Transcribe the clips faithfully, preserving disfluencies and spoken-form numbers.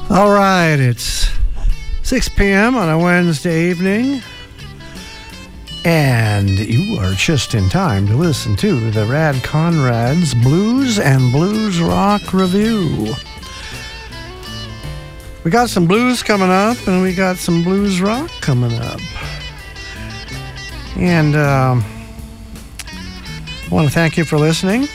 All right, it's six p.m. on a Wednesday evening, and you are just in time to listen to the Rad Conrad's Blues and Blues Rock Review. We got some blues coming up, and we got some blues rock coming up. And um, I want to thank you for listening.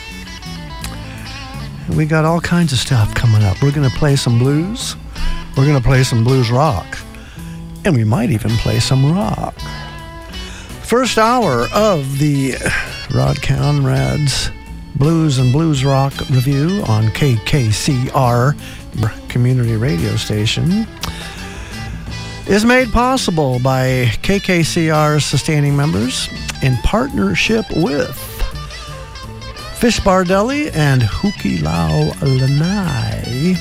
We got all kinds of stuff coming up. We're going to play some blues. We're going to play some blues rock. And we might even play some rock. First hour of the Rod Conrad's Blues and Blues Rock Review on K K C R community radio station is made possible by K K C R's sustaining members in partnership with Fish Bar Deli and Hukilau Lanai.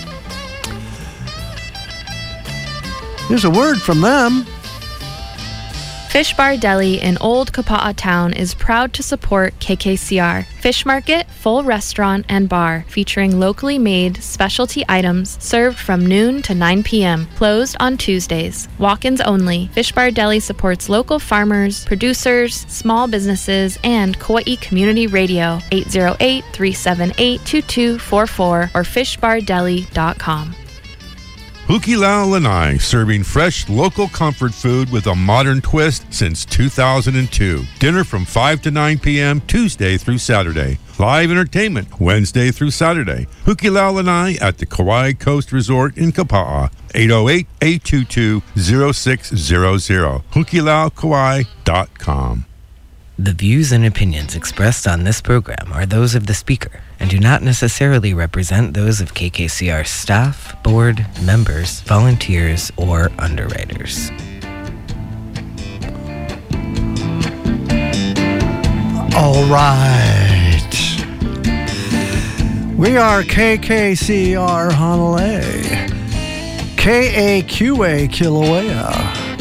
Here's a word from them. Fish Bar Deli in Old Kapa'a Town is proud to support K K C R. Fish market, full restaurant, and bar featuring locally made specialty items served from noon to nine p.m. Closed on Tuesdays. Walk-ins only. Fish Bar Deli supports local farmers, producers, small businesses, and Kauai Community Radio. eight oh eight, three seven eight, two two four four or fish bar deli dot com. Hukilau Lanai, serving fresh local comfort food with a modern twist since two thousand two. Dinner from five to nine p.m. Tuesday through Saturday. Live entertainment Wednesday through Saturday. Hukilau Lanai at the Kauai Coast Resort in Kapa'a. eight oh eight, eight two two, oh six zero zero. hukilau kauai dot com. The views and opinions expressed on this program are those of the speaker and do not necessarily represent those of K K C R staff, board, members, volunteers, or underwriters. All right. We are K K C R Honolulu. K A Q A Kilauea.